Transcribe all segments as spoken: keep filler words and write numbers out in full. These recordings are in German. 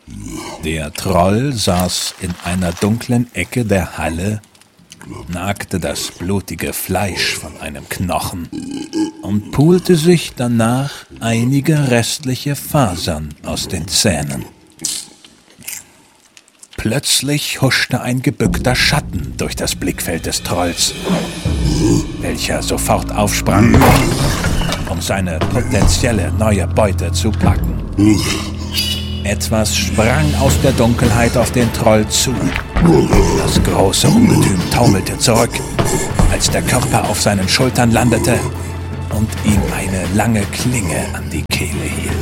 Der Troll saß in einer dunklen Ecke der Halle, nagte das blutige Fleisch von einem Knochen und pulte sich danach einige restliche Fasern aus den Zähnen. Plötzlich huschte ein gebückter Schatten durch das Blickfeld des Trolls, welcher sofort aufsprang, um seine potenzielle neue Beute zu packen. Etwas sprang aus der Dunkelheit auf den Troll zu. Das große Ungetüm taumelte zurück, als der Körper auf seinen Schultern landete und ihm eine lange Klinge an die Kehle hielt.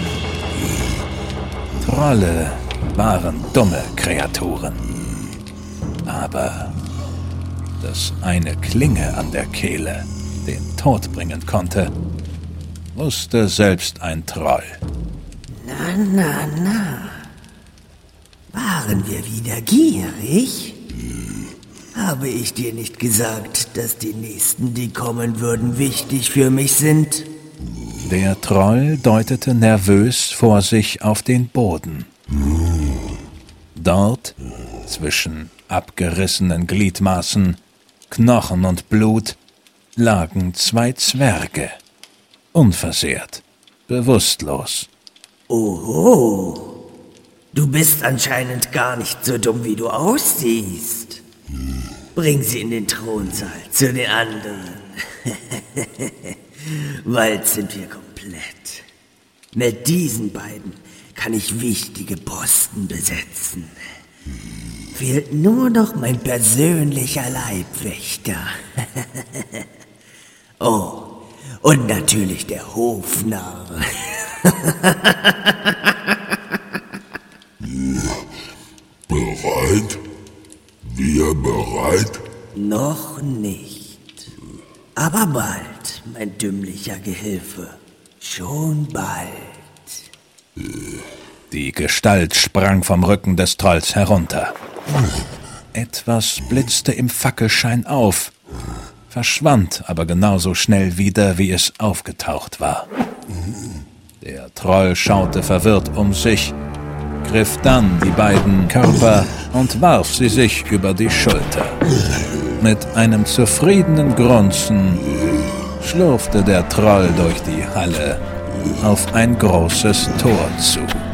Trolle waren dumme Kreaturen. Aber dass eine Klinge an der Kehle den Tod bringen konnte, wusste selbst ein Troll. Na, na, na. Waren wir wieder gierig? Habe ich dir nicht gesagt, dass die nächsten, die kommen würden, wichtig für mich sind? Der Troll deutete nervös vor sich auf den Boden. Dort, zwischen abgerissenen Gliedmaßen, Knochen und Blut, lagen zwei Zwerge, unversehrt, bewusstlos. Oho, du bist anscheinend gar nicht so dumm, wie du aussiehst. Bring sie in den Thronsaal zu den anderen. Bald sind wir komplett. Mit diesen beiden kann ich wichtige Posten besetzen. Fehlt nur noch mein persönlicher Leibwächter. Oh, und natürlich der Hofnarr. Bereit? Wir bereit? Noch nicht. Aber bald, mein dümmlicher Gehilfe. Schon bald. Die Gestalt sprang vom Rücken des Trolls herunter. Etwas blitzte im Fackelschein auf, verschwand aber genauso schnell wieder, wie es aufgetaucht war. Der Troll schaute verwirrt um sich, griff dann die beiden Körper und warf sie sich über die Schulter. Mit einem zufriedenen Grunzen schlurfte der Troll durch die Halle auf ein großes Tor zu.